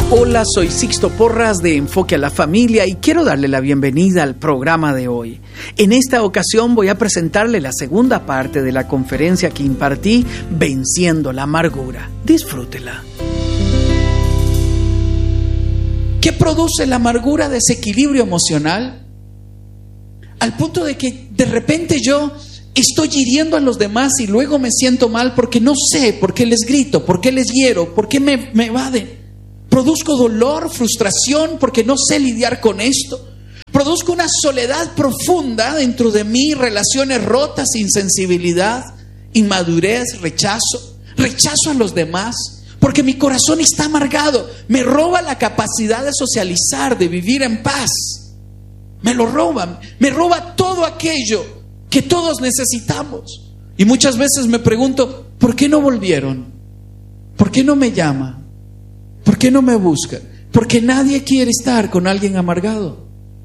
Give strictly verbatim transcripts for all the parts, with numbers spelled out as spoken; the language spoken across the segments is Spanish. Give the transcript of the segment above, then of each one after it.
Hola, soy Sixto Porras de Enfoque a la Familia y quiero darle la bienvenida al programa de hoy. En esta ocasión voy a presentarle la segunda parte de la conferencia que impartí, Venciendo la Amargura. Disfrútela. ¿Qué produce la amargura? Desequilibrio emocional, al punto de que de repente yo estoy hiriendo a los demás y luego me siento mal porque no sé por qué les grito, por qué les hiero, por qué me, me evaden. Produzco dolor, frustración porque no sé lidiar con esto. Produzco una soledad profunda dentro de mí, relaciones rotas, insensibilidad, inmadurez, rechazo. Rechazo a los demás porque mi corazón está amargado. Me roba la capacidad de socializar, de vivir en paz. Me lo roban. Me roba todo aquello que todos necesitamos. Y muchas veces me pregunto, ¿por qué no volvieron? ¿Por qué no me llaman? ¿Por qué no me buscan? Porque nadie quiere estar con alguien amargado.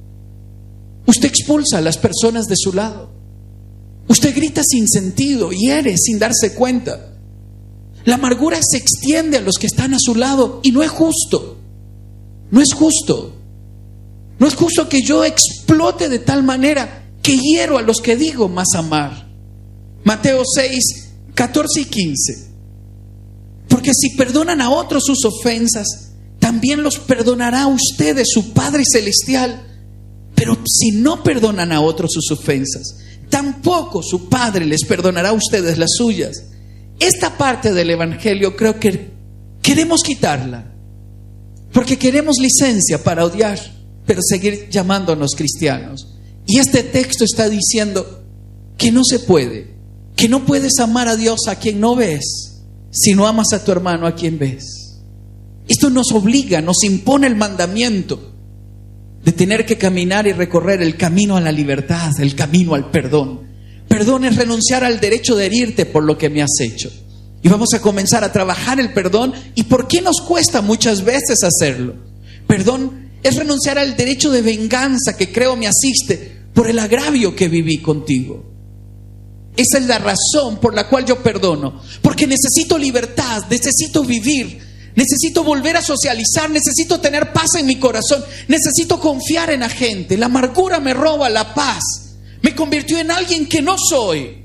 Usted expulsa a las personas de su lado. Usted grita sin sentido, hiere sin darse cuenta. La amargura se extiende a los que están a su lado y no es justo. No es justo. No es justo que yo explote de tal manera que hiero a los que digo más amar. Mateo seis, catorce y quince. Porque si perdonan a otros sus ofensas, también los perdonará a ustedes su Padre Celestial. Pero si no perdonan a otros sus ofensas, tampoco su Padre les perdonará a ustedes las suyas. Esta parte del Evangelio creo que queremos quitarla, porque queremos licencia para odiar, pero seguir llamándonos cristianos. Y este texto está diciendo que no se puede, que no puedes amar a Dios a quien no ves, si no amas a tu hermano a quien ves. Esto nos obliga, nos impone el mandamiento de tener que caminar y recorrer el camino a la libertad, el camino al perdón. Perdón es renunciar al derecho de herirte por lo que me has hecho. Y vamos a comenzar a trabajar el perdón. ¿Y por qué nos cuesta muchas veces hacerlo? Perdón es renunciar al derecho de venganza que creo me asiste por el agravio que viví contigo. Esa es la razón por la cual yo perdono. Porque necesito libertad, necesito vivir, necesito volver a socializar, necesito tener paz en mi corazón, necesito confiar en la gente. La amargura me roba la paz, me convirtió en alguien que no soy.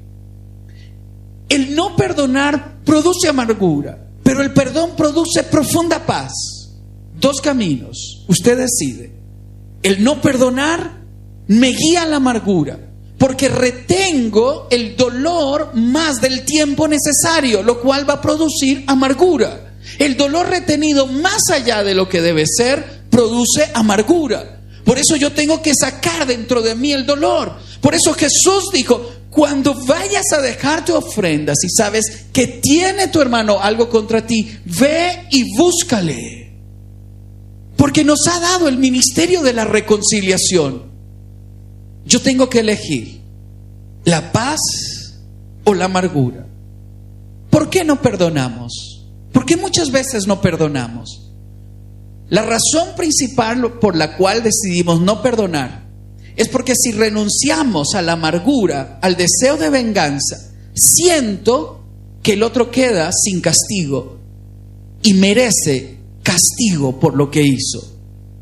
El no perdonar produce amargura, pero el perdón produce profunda paz. Dos caminos, usted decide. El no perdonar me guía a la amargura, porque retengo el dolor más del tiempo necesario, lo cual va a producir amargura. El dolor retenido más allá de lo que debe ser, produce amargura. Por eso yo tengo que sacar dentro de mí el dolor. Por eso Jesús dijo, cuando vayas a dejar tu ofrenda, si sabes que tiene tu hermano algo contra ti, ve y búscale. Porque nos ha dado el ministerio de la reconciliación. Yo tengo que elegir la paz o la amargura. ¿Por qué no perdonamos? ¿Por qué muchas veces no perdonamos? La razón principal por la cual decidimos no perdonar es porque si renunciamos a la amargura, al deseo de venganza, siento que el otro queda sin castigo y merece castigo por lo que hizo.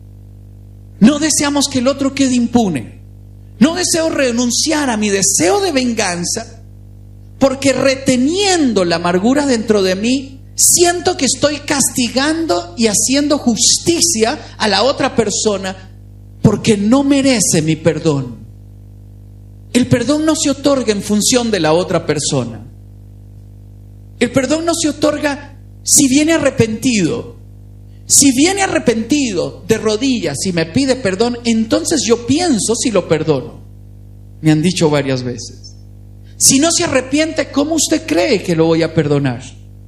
No deseamos que el otro quede impune. No deseo renunciar a mi deseo de venganza porque reteniendo la amargura dentro de mí, siento que estoy castigando y haciendo justicia a la otra persona porque no merece mi perdón. El perdón no se otorga en función de la otra persona. El perdón no se otorga si viene arrepentido. Si viene arrepentido de rodillas y me pide perdón, entonces yo pienso si lo perdono. Me han dicho varias veces. Si no se arrepiente, ¿cómo usted cree que lo voy a perdonar?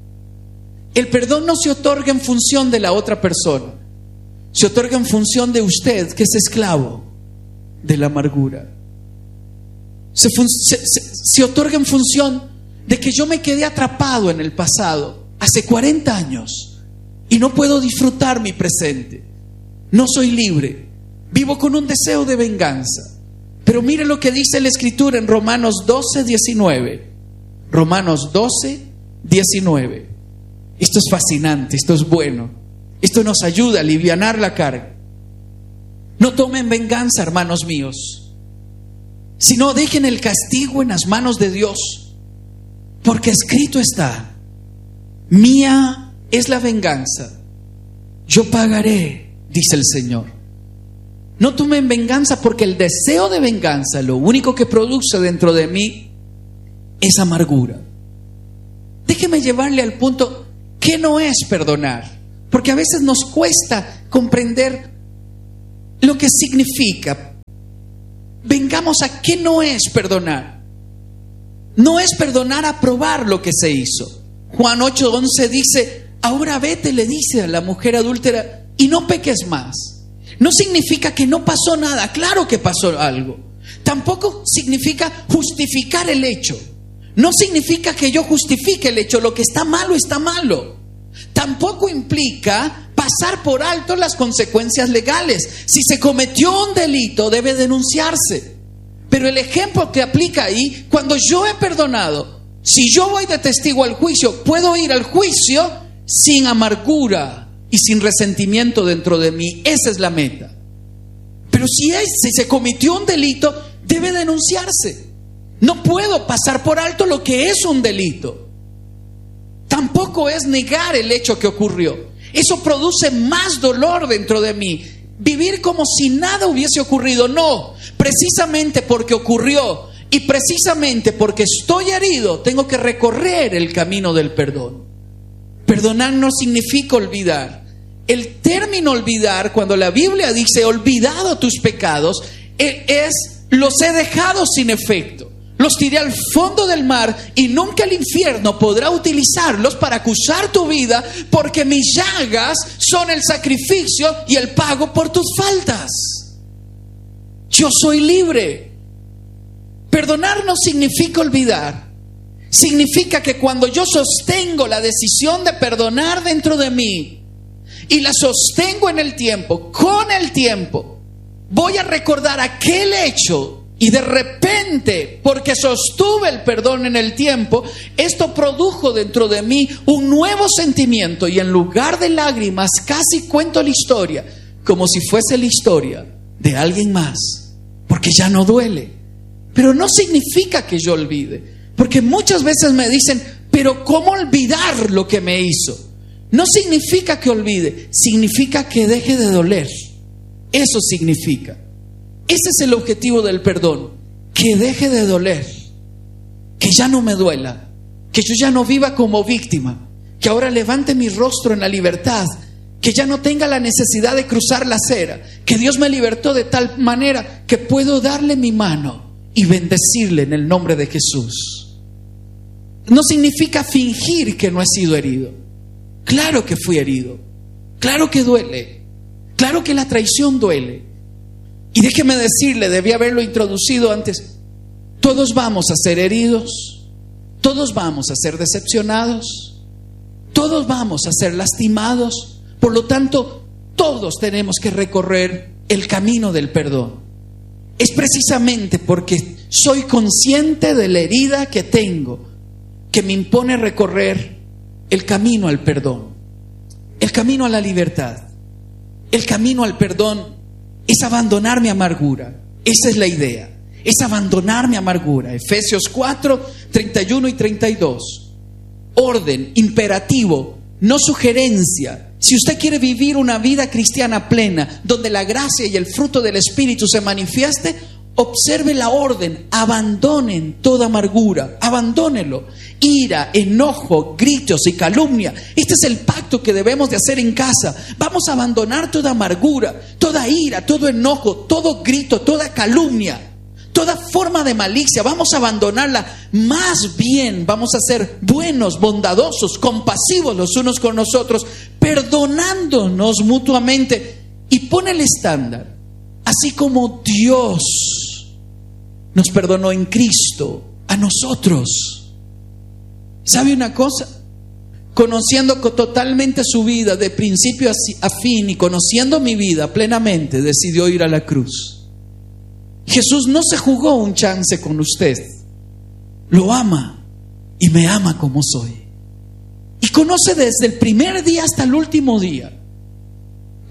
El perdón no se otorga en función de la otra persona. Se otorga en función de usted, que es esclavo de la amargura. Se, fun- se, se, se otorga en función de que yo me quedé atrapado en el pasado hace cuarenta años. Y no puedo disfrutar mi presente. No soy libre. Vivo con un deseo de venganza. Pero mire lo que dice la Escritura en Romanos doce, diecinueve. Romanos doce, diecinueve. Esto es fascinante, esto es bueno. Esto nos ayuda a alivianar la carga. No tomen venganza, hermanos míos, sino dejen el castigo en las manos de Dios, porque escrito está: mía es la venganza, yo pagaré, dice el Señor. No tomen venganza, porque el deseo de venganza lo único que produce dentro de mí es amargura. Déjeme llevarle al punto que no es perdonar, porque a veces nos cuesta comprender lo que significa. Vengamos a qué no es perdonar. No es perdonar aprobar lo que se hizo. Juan ocho once dice: ahora vete, le dice a la mujer adúltera, y no peques más. No significa que no pasó nada. Claro que pasó algo. Tampoco significa justificar el hecho. No significa que yo justifique el hecho. Lo que está malo está malo. Tampoco implica pasar por alto las consecuencias legales. Si se cometió un delito, debe denunciarse. Pero el ejemplo que aplica ahí, cuando yo he perdonado, si yo voy de testigo al juicio, puedo ir al juicio sin amargura y sin resentimiento dentro de mí. Esa es la meta. Pero si, es, si se cometió un delito, debe denunciarse. No puedo pasar por alto lo que es un delito. Tampoco es negar el hecho que ocurrió. Eso produce más dolor dentro de mí. Vivir como si nada hubiese ocurrido. No, precisamente porque ocurrió y precisamente porque estoy herido, tengo que recorrer el camino del perdón. Perdonar no significa olvidar. El término olvidar, cuando la Biblia dice olvidado tus pecados, es los he dejado sin efecto. Los tiré al fondo del mar y nunca el infierno podrá utilizarlos para acusar tu vida, porque mis llagas son el sacrificio y el pago por tus faltas. Yo soy libre. Perdonar no significa olvidar. Significa que cuando yo sostengo la decisión de perdonar dentro de mí y la sostengo en el tiempo, con el tiempo, voy a recordar aquel hecho. Y de repente, porque sostuve el perdón en el tiempo, esto produjo dentro de mí un nuevo sentimiento. Y en lugar de lágrimas, casi cuento la historia como si fuese la historia de alguien más, porque ya no duele. Pero no significa que yo olvide, porque muchas veces me dicen: pero ¿cómo olvidar lo que me hizo? No significa que olvide, significa que deje de doler. Eso significa. Ese es el objetivo del perdón, que deje de doler, que ya no me duela, que yo ya no viva como víctima, que ahora levante mi rostro en la libertad, que ya no tenga la necesidad de cruzar la acera, que Dios me libertó de tal manera que puedo darle mi mano y bendecirle en el nombre de Jesús. No significa fingir que no he sido herido. Claro que fui herido, claro que duele, claro que la traición duele. Y déjeme decirle, debí haberlo introducido antes, todos vamos a ser heridos, todos vamos a ser decepcionados, todos vamos a ser lastimados. Por lo tanto, todos tenemos que recorrer el camino del perdón. Es precisamente porque soy consciente de la herida que tengo que me impone recorrer el camino al perdón, el camino a la libertad. El camino al perdón es abandonar mi amargura. Esa es la idea. Es abandonar mi amargura. Efesios cuatro, treinta y uno y treinta y dos. Orden, imperativo, no sugerencia. Si usted quiere vivir una vida cristiana plena, donde la gracia y el fruto del Espíritu se manifieste, observe la orden. Abandonen toda amargura. Abandónelo. Ira, enojo, gritos y calumnia. Este es el pacto que debemos de hacer en casa. Vamos a abandonar toda amargura, toda ira, todo enojo, todo grito, toda calumnia, toda forma de malicia. Vamos a abandonarla. Más bien vamos a ser buenos, bondadosos, compasivos los unos con los otros, perdonándonos mutuamente. Y pone el estándar. Así como Dios nos perdonó en Cristo a nosotros. ¿Sabe una cosa? Conociendo totalmente su vida de principio a fin y conociendo mi vida plenamente, decidió ir a la cruz. Jesús no se jugó un chance con usted. Lo ama y me ama como soy. Y conoce desde el primer día hasta el último día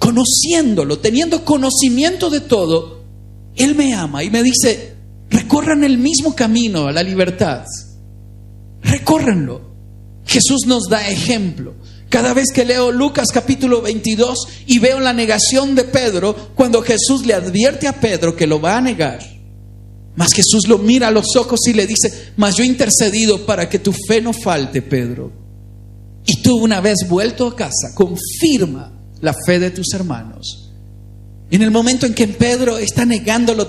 conociéndolo, teniendo conocimiento de todo, Él me ama y me dice, recorran el mismo camino a la libertad. Recórranlo. Jesús nos da ejemplo. Cada vez que leo Lucas capítulo veintidós y veo la negación de Pedro, cuando Jesús le advierte a Pedro que lo va a negar, mas Jesús lo mira a los ojos y le dice, mas yo he intercedido para que tu fe no falte, Pedro. Y tú, una vez vuelto a casa, confirma la fe de tus hermanos. En el momento en que Pedro está negándolo